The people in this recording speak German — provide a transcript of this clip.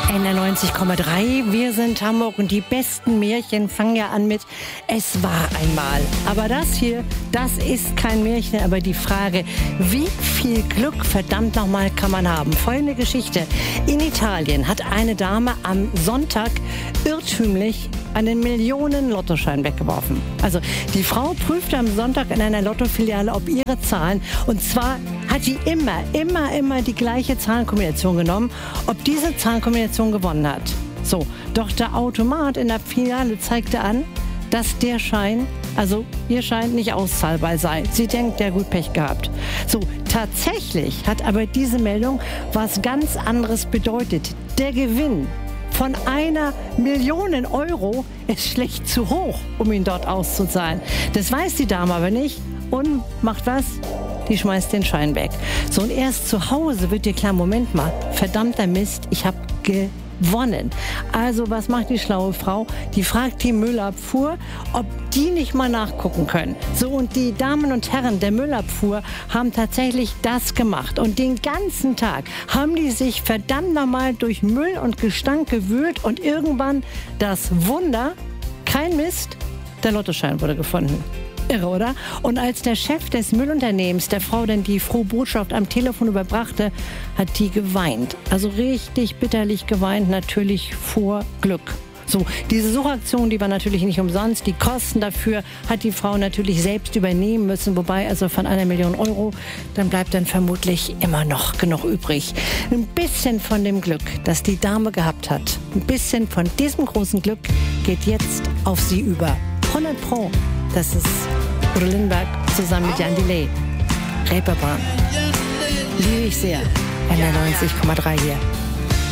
NR90,3, wir sind Hamburg und die besten Märchen fangen ja an mit "Es war einmal". Aber das hier, das ist kein Märchen, aber die Frage, wie viel Glück verdammt nochmal kann man haben? Folgende Geschichte. In Italien hat eine Dame am Sonntag irrtümlich einen Millionen-Lottoschein weggeworfen. Also die Frau prüfte am Sonntag in einer Lottofiliale, ob ihre Zahlen, und zwar hat sie immer die gleiche Zahlenkombination genommen, ob diese Zahlenkombination gewonnen hat. So, doch der Automat in der Filiale zeigte an, dass der Schein, also ihr Schein, nicht auszahlbar sei. Sie denkt, der gut Pech gehabt. So, tatsächlich hat aber diese Meldung was ganz anderes bedeutet. Der Gewinn von 1 Million Euro ist schlecht zu hoch, um ihn dort auszuzahlen. Das weiß die Dame aber nicht und macht was? Die schmeißt den Schein weg. So, und erst zu Hause wird dir klar, Moment mal, verdammter Mist, ich habe gewonnen. Also was macht die schlaue Frau? Die fragt die Müllabfuhr, ob die nicht mal nachgucken können. So, und die Damen und Herren der Müllabfuhr haben tatsächlich das gemacht. Und den ganzen Tag haben die sich verdammt nochmal durch Müll und Gestank gewühlt und irgendwann das Wunder, kein Mist, der Lottoschein wurde gefunden. Irre, oder? Und als der Chef des Müllunternehmens der Frau dann die frohe Botschaft am Telefon überbrachte, hat die geweint. Also richtig bitterlich geweint, natürlich vor Glück. So, diese Suchaktion, die war natürlich nicht umsonst. Die Kosten dafür hat die Frau natürlich selbst übernehmen müssen. Wobei also von 1 Million Euro, dann bleibt dann vermutlich immer noch genug übrig. Ein bisschen von dem Glück, das die Dame gehabt hat, ein bisschen von diesem großen Glück geht jetzt auf sie über. 100%. Das ist Udo Lindenberg zusammen mit Jan Delay. Reeperbahn. Liebe ich sehr. NR90,3 hier.